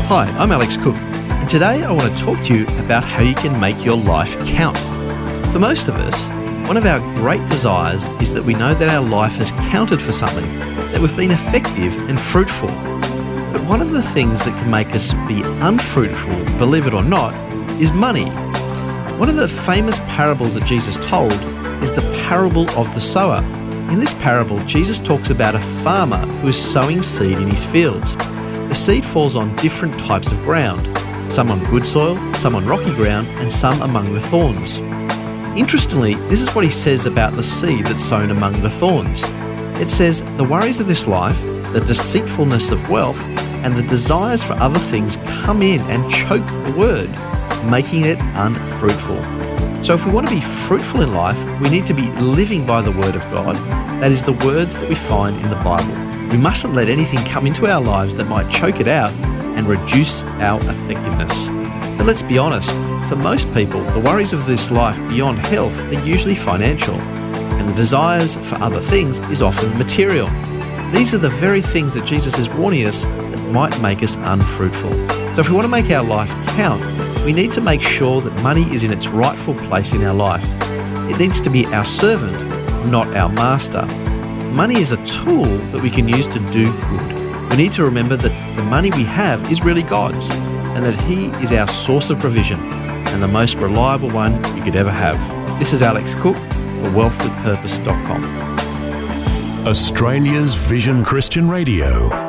Hi, I'm Alex Cook, and today I want to talk to you about how you can make your life count. For most of us, one of our great desires is that we know that our life has counted for something, that we've been effective and fruitful. But one of the things that can make us be unfruitful, believe it or not, is money. One of the famous parables that Jesus told is the parable of the sower. In this parable, Jesus talks about a farmer who is sowing seed in his fields. The seed falls on different types of ground, some on good soil, some on rocky ground, and some among the thorns. Interestingly, this is what he says about the seed that's sown among the thorns. It says, the worries of this life, the deceitfulness of wealth, and the desires for other things come in and choke the word, making it unfruitful. So if we want to be fruitful in life, we need to be living by the word of God. That is the words that we find in the Bible. We mustn't let anything come into our lives that might choke it out and reduce our effectiveness. But let's be honest, for most people, the worries of this life beyond health are usually financial, and the desires for other things is often material. These are the very things that Jesus is warning us that might make us unfruitful. So if we want to make our life count, we need to make sure that money is in its rightful place in our life. It needs to be our servant, not our master. Money is a tool that we can use to do good. We need to remember that the money we have is really God's, and that He is our source of provision and the most reliable one you could ever have. This is Alex Cook for wealthwithpurpose.com. Australia's Vision Christian Radio.